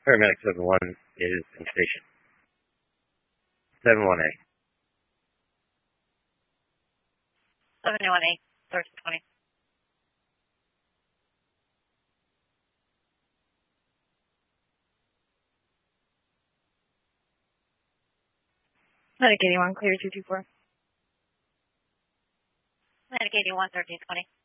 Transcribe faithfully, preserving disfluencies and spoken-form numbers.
Paramedic seven one is in station. seven one A. seven one A, source twenty. Medic eighty-one, clear two two four. Medic eighty-one, thirteen twenty.